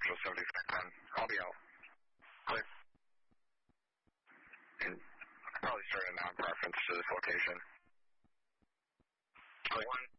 Central 7510. I'll be out. Clear. And probably start a non-preference to this location. Clear.